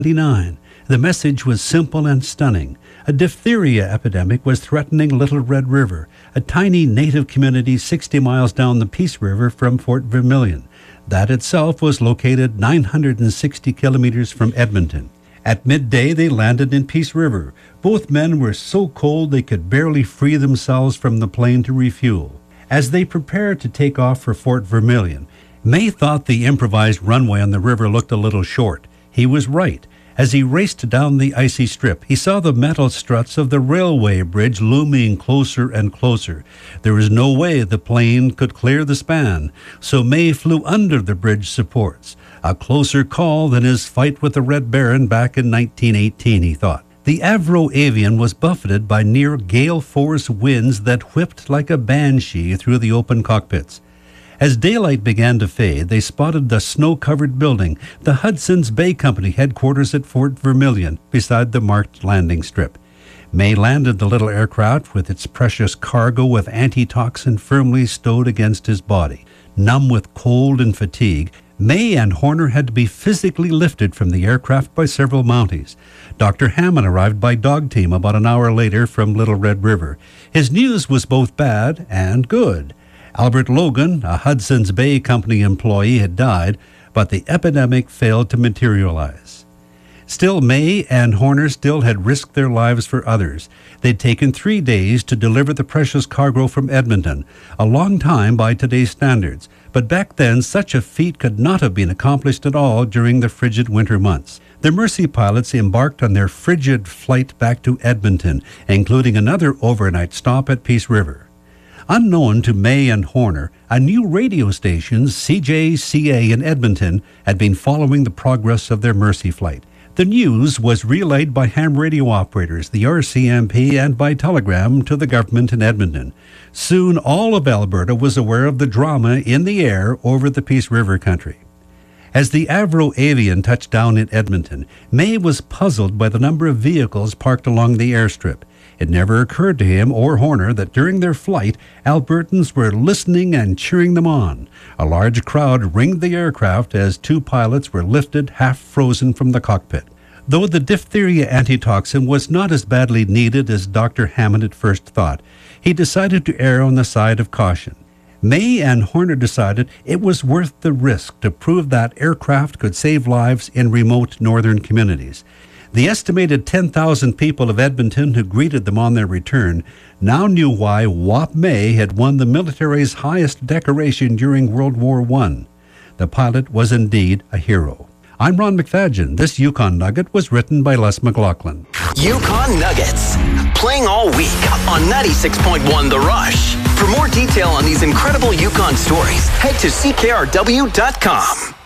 1999. The message was simple and stunning. A diphtheria epidemic was threatening Little Red River, a tiny native community 60 miles down the Peace River from Fort Vermilion. That itself was located 960 kilometers from Edmonton. At midday, they landed in Peace River. Both men were so cold they could barely free themselves from the plane to refuel. As they prepared to take off for Fort Vermilion, May thought the improvised runway on the river looked a little short. He was right. As he raced down the icy strip, he saw the metal struts of the railway bridge looming closer and closer. There was no way the plane could clear the span, so May flew under the bridge supports. A closer call than his fight with the Red Baron back in 1918, he thought. The Avro Avian was buffeted by near gale-force winds that whipped like a banshee through the open cockpits. As daylight began to fade, they spotted the snow-covered building, the Hudson's Bay Company headquarters at Fort Vermilion, beside the marked landing strip. May landed the little aircraft with its precious cargo of antitoxin firmly stowed against his body. Numb with cold and fatigue, May and Horner had to be physically lifted from the aircraft by several Mounties. Dr. Hammond arrived by dog team about an hour later from Little Red River. His news was both bad and good. Albert Logan, a Hudson's Bay Company employee, had died, but the epidemic failed to materialize. Still, May and Horner still had risked their lives for others. They'd taken 3 days to deliver the precious cargo from Edmonton, a long time by today's standards. But back then, such a feat could not have been accomplished at all during the frigid winter months. The Mercy pilots embarked on their frigid flight back to Edmonton, including another overnight stop at Peace River. Unknown to May and Horner, a new radio station, CJCA in Edmonton, had been following the progress of their Mercy flight. The news was relayed by ham radio operators, the RCMP, and by telegram to the government in Edmonton. Soon all of Alberta was aware of the drama in the air over the Peace River country. As the Avro Avian touched down in Edmonton, May was puzzled by the number of vehicles parked along the airstrip. It never occurred to him or Horner that during their flight, Albertans were listening and cheering them on. A large crowd ringed the aircraft as 2 pilots were lifted half frozen from the cockpit. Though the diphtheria antitoxin was not as badly needed as Dr. Hammond at first thought, he decided to err on the side of caution. May and Horner decided it was worth the risk to prove that aircraft could save lives in remote northern communities. The estimated 10,000 people of Edmonton who greeted them on their return now knew why Wap May had won the military's highest decoration during World War I. The pilot was indeed a hero. I'm Ron McFadgen. This Yukon Nugget was written by Les McLaughlin. Yukon Nuggets, playing all week on 96.1 The Rush. For more detail on these incredible Yukon stories, head to ckrw.com.